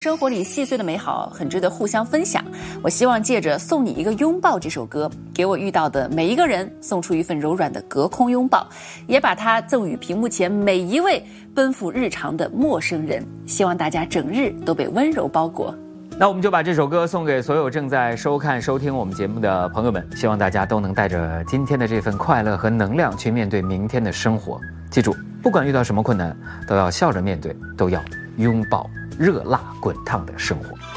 生活里细碎的美好很值得互相分享。我希望借着《送你一个拥抱》这首歌，给我遇到的每一个人送出一份柔软的隔空拥抱，也把它赠予屏幕前每一位奔赴日常的陌生人。希望大家整日都被温柔包裹。 那我们就把这首歌送给所有正在收看收听我们节目的朋友们，希望大家都能带着今天的这份快乐和能量去面对明天的生活。记住，不管遇到什么困难，都要笑着面对，都要拥抱热辣滚烫的生活。